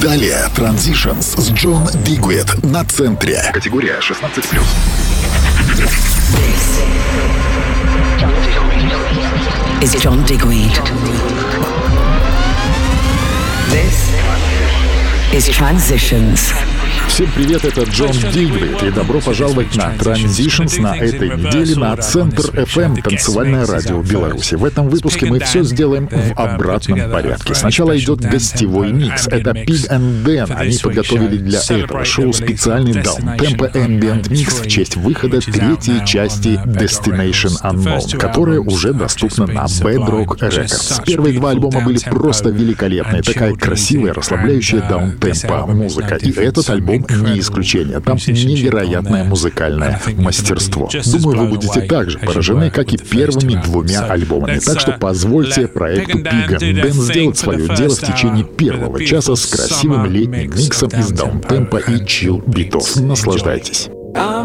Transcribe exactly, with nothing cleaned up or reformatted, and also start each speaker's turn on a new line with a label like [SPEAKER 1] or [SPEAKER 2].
[SPEAKER 1] Далее Transitions с Джон Дигвид на центре. Категория шестнадцать плюс.
[SPEAKER 2] Is John Digweed. This is Transitions.
[SPEAKER 1] Всем привет, это Джон Дигвид, и добро пожаловать на Transitions на этой неделе на Центр эф эм, танцевальное радио Беларуси. В этом выпуске мы все сделаем в обратном порядке. Сначала идет гостевой микс. Это Pig and Dan. Они подготовили для этого шоу специальный даунтемпо ambient микс в честь выхода третьей части Destination Unknown, которая уже доступна на Bedrock Records. Первые два альбома были просто великолепные. Такая красивая, расслабляющая даунтемпо музыка. И этот альбом не исключение. Там невероятное музыкальное мастерство. Думаю, вы будете так же поражены, как и первыми двумя альбомами. Так что позвольте проекту Pig and Dan сделать свое дело в течение первого часа с красивым летним миксом из даунтемпа и чилл битов. Наслаждайтесь.